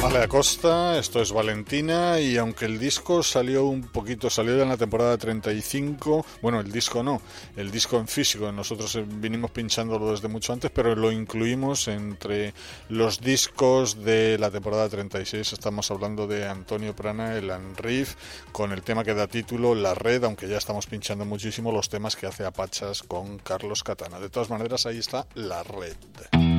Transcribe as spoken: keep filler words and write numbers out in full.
Ale Acosta, esto es Valentina, y aunque el disco salió un poquito, salió en la temporada treinta y cinco, bueno, el disco no, el disco en físico, nosotros vinimos pinchándolo desde mucho antes, pero lo incluimos entre los discos de la temporada treinta y seis, estamos hablando de Antonio Prana, el Anriff, con el tema que da título La Red, aunque ya estamos pinchando muchísimo los temas que hace a Pachas con Carlos Catana. De todas maneras, ahí está La Red.